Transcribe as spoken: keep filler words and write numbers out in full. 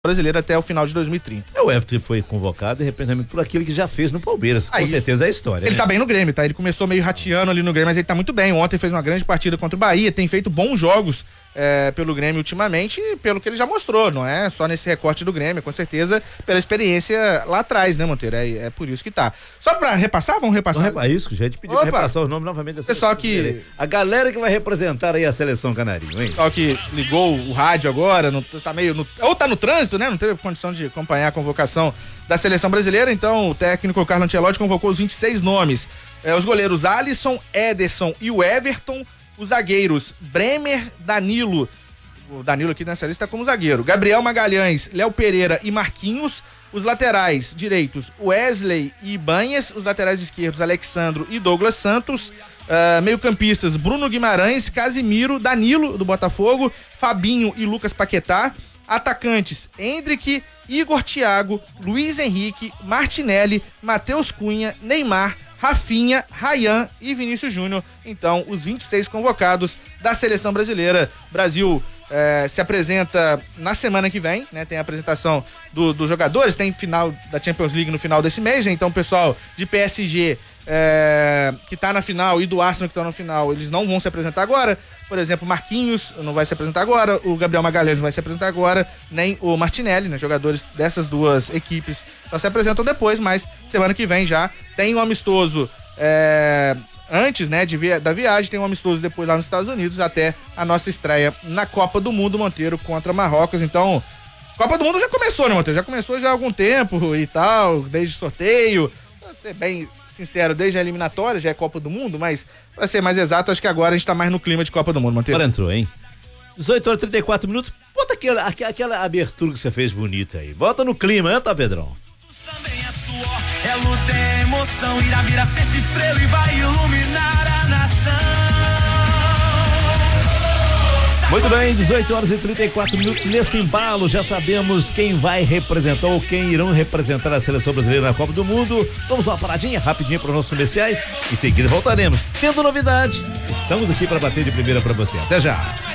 brasileira até o final de dois mil e trinta. É, o Everton foi convocado, de repente, por aquilo que já fez no Palmeiras. Com Aí, certeza é a história. Ele né? tá bem no Grêmio, tá? Ele começou meio rateando ali no Grêmio, mas ele tá muito bem. Ontem fez uma grande partida contra o Bahia, tem feito bons jogos é, pelo Grêmio ultimamente, e pelo que ele já mostrou, não é só nesse recorte do Grêmio, com certeza pela experiência lá atrás, né, Monteiro? É, é por isso que tá. Só pra repassar, vamos repassar? Não, isso, já te pediu pra repassar os nomes novamente da Pessoal que... A galera que vai representar aí a seleção canarinho, hein? Pessoal que ligou o rádio agora, não, tá meio... No, ou tá no trânsito, né? Não teve condição de acompanhar a convocação da seleção brasileira, então o técnico Carlo Ancelotti convocou os vinte e seis nomes. É, os goleiros Alisson, Ederson e o Everton, os zagueiros Bremer, Danilo, o Danilo aqui nessa lista tá como zagueiro, Gabriel Magalhães, Léo Pereira e Marquinhos, os laterais direitos Wesley e Ibanhes, os laterais esquerdos Alexandro e Douglas Santos, uh, meio campistas Bruno Guimarães, Casimiro, Danilo do Botafogo, Fabinho e Lucas Paquetá, atacantes Hendrick, Igor Thiago, Luiz Henrique, Martinelli, Matheus Cunha, Neymar, Rafinha, Ryan e Vinícius Júnior. Então, os vinte e seis convocados da seleção brasileira. Brasil eh, se apresenta na semana que vem, né? Tem a apresentação do, dos jogadores, tem final da Champions League no final desse mês, né? Então o pessoal de P S G é, que tá na final e do Arsenal que tá na final, eles não vão se apresentar agora. Por exemplo, Marquinhos não vai se apresentar agora, o Gabriel Magalhães não vai se apresentar agora, nem o Martinelli, né? Jogadores dessas duas equipes só se apresentam depois, mas semana que vem já tem um amistoso é, antes, né, de via, da viagem, tem um amistoso depois lá nos Estados Unidos, até a nossa estreia na Copa do Mundo, Monteiro, contra Marrocos. Então, Copa do Mundo já começou, né, Monteiro? Já começou já há algum tempo e tal, desde sorteio, pra ser bem sincero, desde a eliminatória, já é Copa do Mundo, mas pra ser mais exato, acho que agora a gente tá mais no clima de Copa do Mundo, Monteiro. Agora entrou, hein? dezoito horas e trinta e quatro minutos, bota aquela, aquela abertura que você fez bonita aí, bota no clima, hein, tá, Pedrão? Também é suor, é luta, é emoção, irá virar sexta estrela e vai iluminar a nação. Muito bem, dezoito horas e trinta e quatro minutos, nesse embalo já sabemos quem vai representar ou quem irão representar a seleção brasileira na Copa do Mundo. Vamos uma paradinha rapidinho para os nossos comerciais, em seguida voltaremos. Tendo novidade, estamos aqui para bater de primeira para você. Até já!